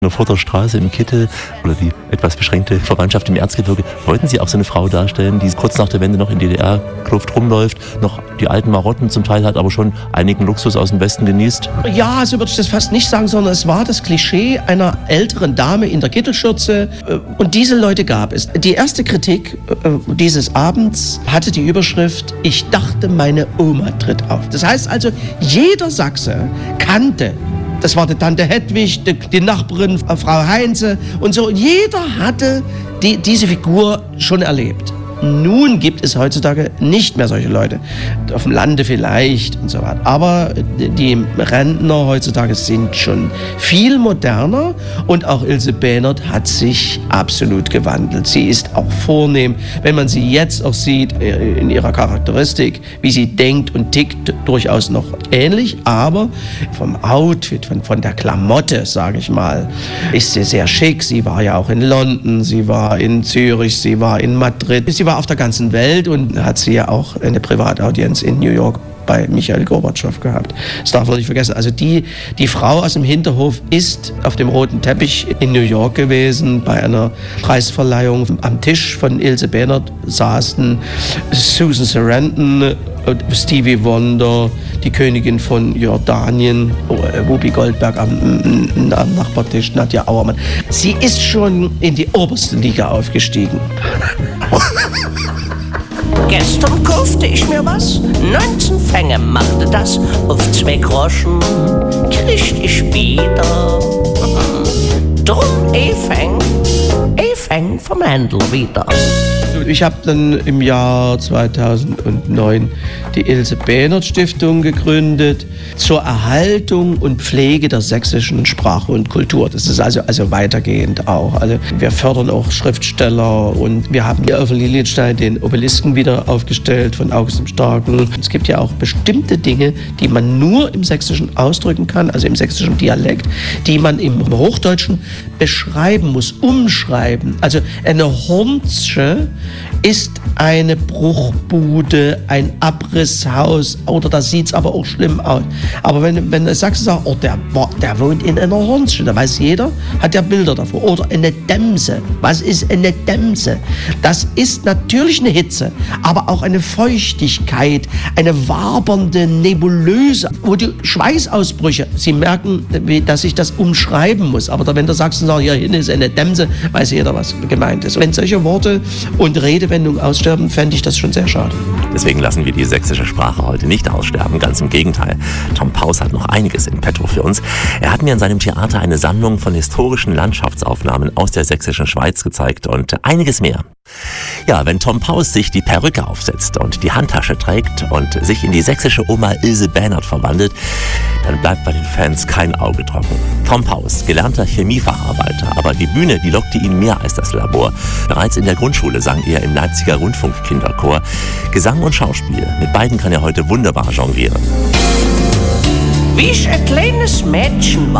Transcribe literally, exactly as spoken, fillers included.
Eine Further im Kittel oder die etwas beschränkte Verwandtschaft im Erzgebirge. Wollten Sie auch so eine Frau darstellen, die kurz nach der Wende noch in D D R-Kluft rumläuft, noch die alten Marotten zum Teil hat, aber schon einigen Luxus aus dem Westen genießt? Ja, so würde ich das fast nicht sagen, sondern es war das Klischee einer älteren Dame in der Kittelschürze. Und diese Leute gab es. Die erste Kritik dieses Abends hatte die Überschrift: Ich dachte, meine Oma tritt auf. Das heißt also, jeder Sachse kannte, das war die Tante Hedwig, die, die Nachbarin Frau Heinze und so. Und jeder hatte die, diese Figur schon erlebt. Nun gibt es heutzutage nicht mehr solche Leute. Auf dem Lande vielleicht und so weiter. Aber die Rentner heutzutage sind schon viel moderner und auch Ilse Bähnert hat sich absolut gewandelt. Sie ist auch vornehm. Wenn man sie jetzt auch sieht in ihrer Charakteristik, wie sie denkt und tickt, durchaus noch ähnlich. Aber vom Outfit, von, von der Klamotte, sage ich mal, ist sie sehr schick. Sie war ja auch in London, sie war in Zürich, sie war in Madrid. Sie war auf der ganzen Welt und hat sie ja auch eine Privataudienz in New York bei Michail Gorbatschow gehabt. Das darf man nicht vergessen. Also die, die Frau aus dem Hinterhof ist auf dem roten Teppich in New York gewesen, bei einer Preisverleihung. Am Tisch von Ilse Bähnert saßen Susan Sarandon, Stevie Wonder, die Königin von Jordanien, Whoopi Goldberg am, am Nachbartisch, Nadja Auermann. Sie ist schon in die oberste Liga aufgestiegen. Gestern kaufte ich mir was, neunzehn Fänge machte das, auf zwei Groschen kriegt ich wieder. Drum E-Fäng, E-Fäng vom Händler wieder. Ich habe dann im Jahr zweitausendneun die Ilse Bähnert Stiftung gegründet zur Erhaltung und Pflege der sächsischen Sprache und Kultur. Das ist also, also weitergehend auch. Also wir fördern auch Schriftsteller und wir haben hier auf Lilienstein den Obelisken wieder aufgestellt von August dem Starken. Es gibt ja auch bestimmte Dinge, die man nur im Sächsischen ausdrücken kann, also im sächsischen Dialekt, die man im Hochdeutschen beschreiben muss, umschreiben. Also eine Hornsche ist eine Bruchbude, ein Abrisshaus, oder da sieht es aber auch schlimm aus. Aber wenn, wenn der Sachse sagt, oh, der, der wohnt in einer Hornsche, da weiß jeder, hat ja Bilder davor. Oder eine Dämse. Was ist eine Dämse? Das ist natürlich eine Hitze, aber auch eine Feuchtigkeit, eine wabernde Nebulöse, wo die Schweißausbrüche, Sie merken, dass ich das umschreiben muss. Aber wenn der Sachsen sagt, hier hinten ist eine Dämse, weiß jeder, was gemeint ist. Wenn solche Worte und Redewendungen aussterben, fände ich das schon sehr schade. Deswegen lassen wir die sächsische Sprache heute nicht aussterben, ganz im Gegenteil. Tom Paus hat noch einiges in petto für uns. Er hat mir in seinem Theater eine Sammlung von historischen Landschaftsaufnahmen aus der sächsischen Schweiz gezeigt und einiges mehr. Ja, wenn Tom Paus sich die Perücke aufsetzt und die Handtasche trägt und sich in die sächsische Oma Ilse Bähnert verwandelt, dann bleibt bei den Fans kein Auge trocken. Tom Paus, gelernter Chemiefacharbeiter, aber die Bühne, die lockte ihn mehr als das Labor. Bereits in der Grundschule sang er im Leipziger Rundfunkkinderchor. Gesang und Schauspiel, mit beiden kann er heute wunderbar jonglieren. Wie ich ein kleines Mädchen war,